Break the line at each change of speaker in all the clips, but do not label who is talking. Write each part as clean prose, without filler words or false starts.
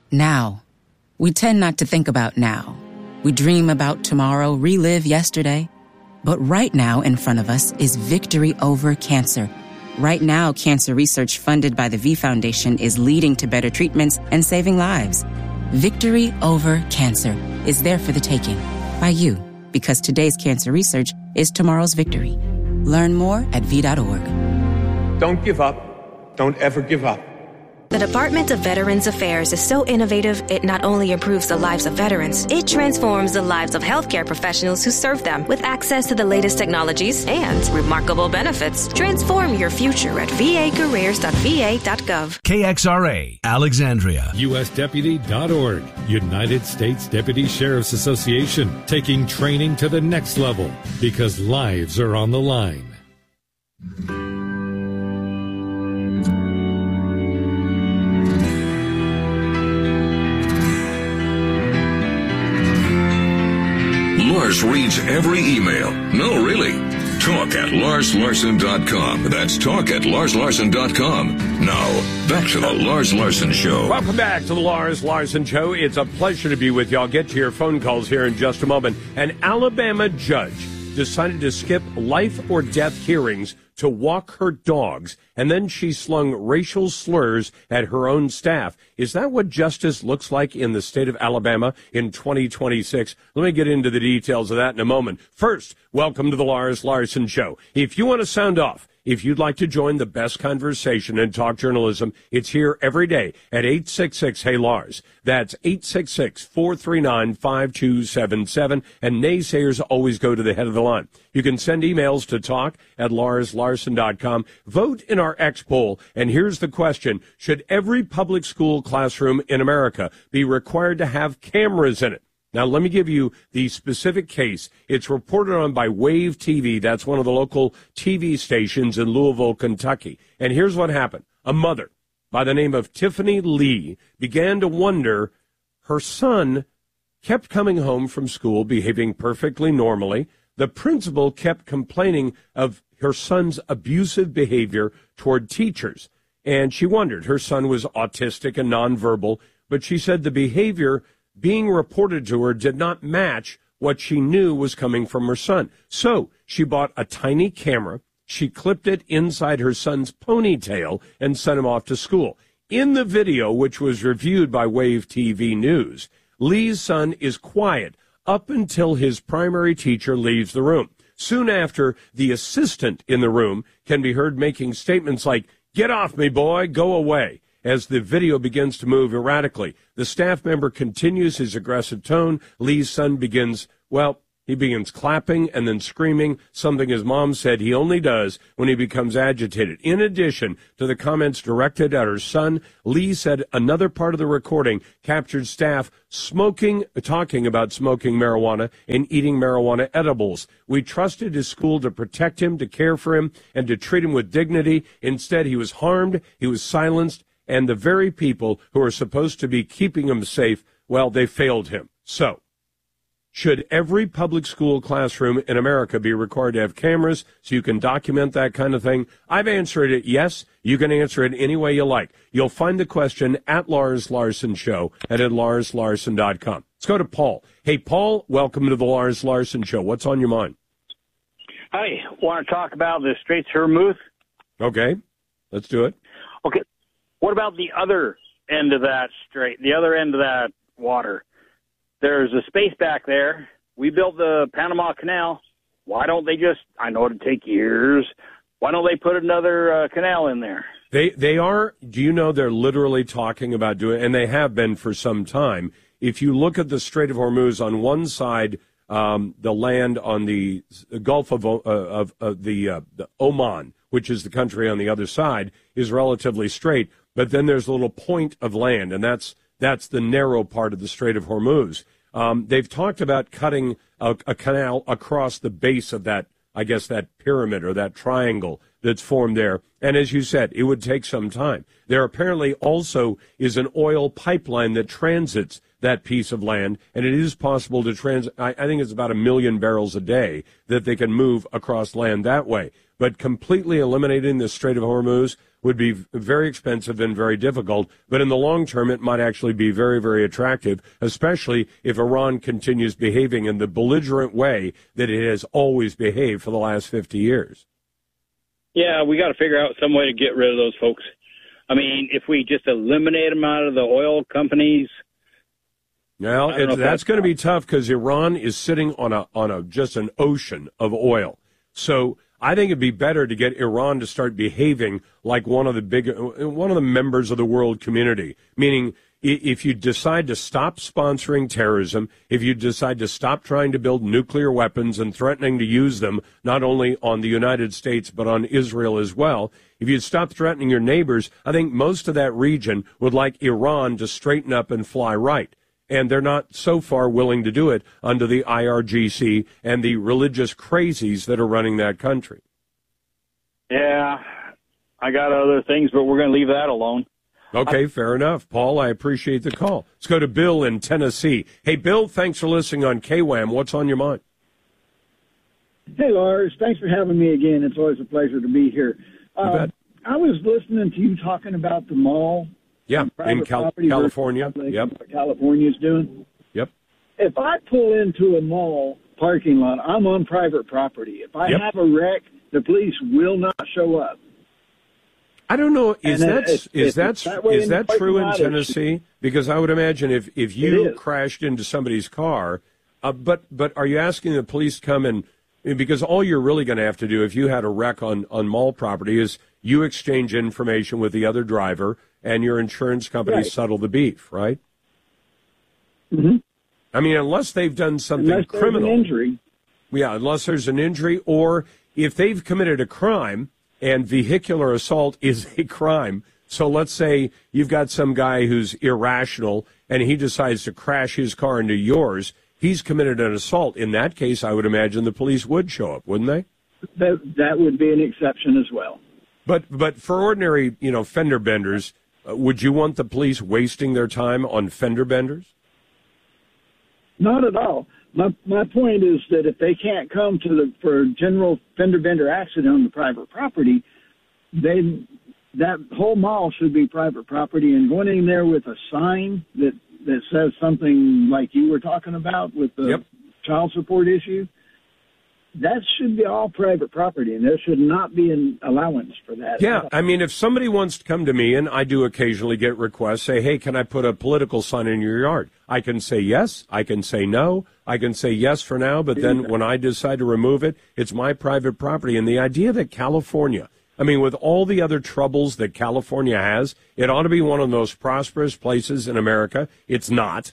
Now. We tend not to think about now. We dream about tomorrow, relive yesterday. But right now in front of us is victory over cancer. Right now, cancer research funded by the V Foundation is leading to better treatments and saving lives. Victory over cancer is there for the taking by you, because today's cancer research is tomorrow's victory. Learn more at V.org.
Don't give up. Don't ever give up.
The Department of Veterans Affairs is so innovative, it not only improves the lives of veterans, it transforms the lives of healthcare professionals who serve them with access to the latest technologies and remarkable benefits. Transform your future at vacareers.va.gov.
KXRA, Alexandria.
USDeputy.org. United States Deputy Sheriff's Association, taking training to the next level because lives are on the line.
Lars reads every email. No, really. Talk at LarsLarson.com. That's talk at LarsLarson.com. Now, back to the Lars Larson Show.
Welcome back to the Lars Larson Show. It's a pleasure to be with you. I'll get to your phone calls here in just a moment. An Alabama judge decided to skip life or death hearings to walk her dogs, and then she slung racial slurs at her own staff. Is that what justice looks like in the state of Alabama in 2026? Let me get into the details of that in a moment. First, welcome to the Lars Larson Show. If you want to sound off, if you'd like to join the best conversation in talk journalism, it's here every day at 866-HEY-LARS. That's 866-439-5277. And naysayers always go to the head of the line. You can send emails to talk at LarsLarson.com. Vote in our X poll. And here's the question. Should every public school classroom in America be required to have cameras in it? Now, let me give you the specific case. It's reported on by Wave TV. That's one of the local TV stations in Louisville, Kentucky. And here's what happened. A mother by the name of Tiffany Lee began to wonder. Her son kept coming home from school behaving perfectly normally. The principal kept complaining of her son's abusive behavior toward teachers. And she wondered. Her son was autistic and nonverbal, but she said the behavior being reported to her did not match what she knew was coming from her son. So she bought a tiny camera. She clipped it inside her son's ponytail and sent him off to school. In the video, which was reviewed by Wave TV News, Lee's son is quiet up until his primary teacher leaves the room. Soon after, the assistant in the room can be heard making statements like, "Get off me, boy, go away." As the video begins to move erratically, the staff member continues his aggressive tone. Lee's son begins clapping and then screaming, something his mom said he only does when he becomes agitated. In addition to the comments directed at her son, Lee said another part of the recording captured staff talking about smoking marijuana and eating marijuana edibles. "We trusted his school to protect him, to care for him, and to treat him with dignity. Instead, he was harmed, he was silenced, and the very people who are supposed to be keeping him safe, well, they failed him." So, should every public school classroom in America be required to have cameras so you can document that kind of thing? I've answered it yes. You can answer it any way you like. You'll find the question at Lars Larson Show and at LarsLarson.com. Let's go to Paul. Hey, Paul, welcome to the Lars Larson Show. What's on your mind?
Hi, want to talk about the Straits of Hormuz?
Okay, let's do it.
Okay. What about the other end of that strait, the other end of that water? There's a space back there. We built the Panama Canal. Why don't they just, I know it'd take years, why don't they put another canal in there?
They are, do you know, they're literally talking about doing, and they have been for some time. If you look at the Strait of Hormuz, on one side, the land on the Gulf of the Oman, which is the country on the other side, is relatively straight. But then there's a little point of land, and that's the narrow part of the Strait of Hormuz. They've talked about cutting a canal across the base of that, I guess, that pyramid or that triangle that's formed there. And as you said, it would take some time. There apparently also is an oil pipeline that transits that piece of land, and it is possible to I think it's about 1 million barrels a day that they can move across land that way. But completely eliminating the Strait of Hormuz, would be very expensive and very difficult. But in the long term, it might actually be very, very attractive, especially if Iran continues behaving in the belligerent way that it has always behaved for the last 50 years.
Yeah, we got to figure out some way to get rid of those folks. I mean, if we just eliminate them out of the oil companies.
Well, that's going to be tough because Iran is sitting on just an ocean of oil. So I think it'd be better to get Iran to start behaving like one of the members of the world community. Meaning, if you decide to stop sponsoring terrorism, if you decide to stop trying to build nuclear weapons and threatening to use them not only on the United States but on Israel as well, if you stop threatening your neighbors, I think most of that region would like Iran to straighten up and fly right. And they're not so far willing to do it under the IRGC and the religious crazies that are running that country.
Yeah, I got other things, but we're going to leave that alone.
Okay, fair enough. Paul, I appreciate the call. Let's go to Bill in Tennessee. Hey, Bill, thanks for listening on KWAM. What's on your mind?
Hey, Lars. Thanks for having me again. It's always a pleasure to be here. I was listening to you talking about the mall.
Yeah, in California. Yep.
What California's doing.
Yep.
If I pull into a mall parking lot, I'm on private property. If I have a wreck, the police will not show up.
I don't know. Is that true in Tennessee? Because I would imagine if you crashed into somebody's car, but are you asking the police to come and because all you're really going to have to do if you had a wreck on mall property is you exchange information with the other driver and your insurance company settle the beef, right?
Mm-hmm.
I mean, unless they've done something criminal.
An injury.
Yeah, unless there's an injury or if they've committed a crime. And vehicular assault is a crime. So let's say you've got some guy who's irrational and he decides to crash his car into yours. He's committed an assault. In that case, I would imagine the police would show up, wouldn't they?
That would be an exception as well.
But for ordinary, fender benders, would you want the police wasting their time on fender benders?
Not at all. My point is that if they can't come for a general fender bender accident on the private property, that whole mall should be private property. And going in there with a sign that says something like you were talking about with the child support issue, that should be all private property, and there should not be an allowance for that.
Yeah, I mean, if somebody wants to come to me, and I do occasionally get requests, say, hey, can I put a political sign in your yard? I can say yes, I can say no, I can say yes for now, but then when I decide to remove it, it's my private property. And the idea that California, I mean, with all the other troubles that California has, it ought to be one of the most prosperous places in America. It's not.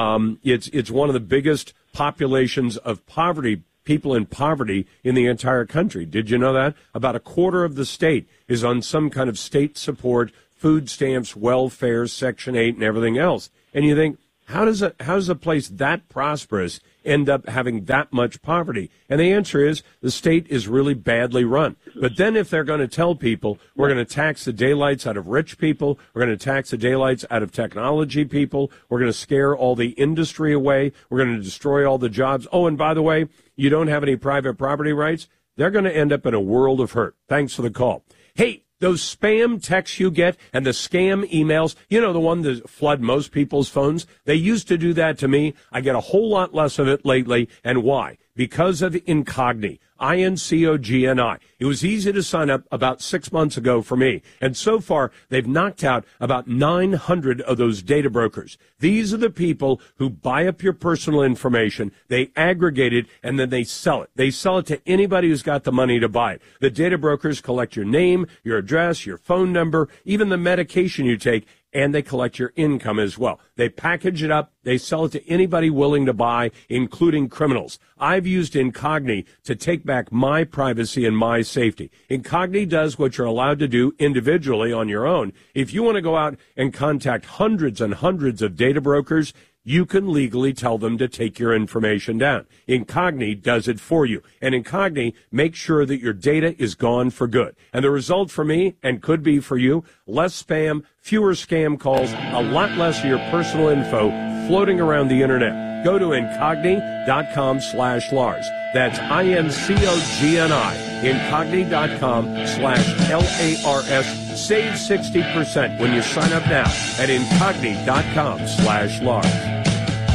It's one of the biggest populations of people in poverty in the entire country. Did you know that? About a quarter of the state is on some kind of state support, food stamps, welfare, Section 8, and everything else. And you think, how does a place that prosperous end up having that much poverty? And the answer is the state is really badly run. But then if they're going to tell people we're going to tax the daylights out of rich people, we're going to tax the daylights out of technology people, we're going to scare all the industry away, we're going to destroy all the jobs. Oh, and by the way, you don't have any private property rights, they're going to end up in a world of hurt. Thanks for the call. Hey, those spam texts you get and the scam emails, the one that flood most people's phones, they used to do that to me. I get a whole lot less of it lately. And why? Because of Incogni. INCOGNI. It was easy to sign up about 6 months ago for me. And so far, they've knocked out about 900 of those data brokers. These are the people who buy up your personal information, they aggregate it, and then they sell it. They sell it to anybody who's got the money to buy it. The data brokers collect your name, your address, your phone number, even the medication you take, and they collect your income as well. They package it up. They sell it to anybody willing to buy, including criminals. I've used Incogni to take back my privacy and my safety. Incogni does what you're allowed to do individually on your own. If you want to go out and contact hundreds and hundreds of data brokers, you can legally tell them to take your information down. Incogni does it for you. And Incogni makes sure that your data is gone for good. And the result for me, and could be for you, less spam, fewer scam calls, a lot less of your personal info floating around the internet. Go to Incogni.com/Lars. That's INCOGNI. Incogni.com/LARS. Save 60% when you sign up now at Incogni.com/Lars.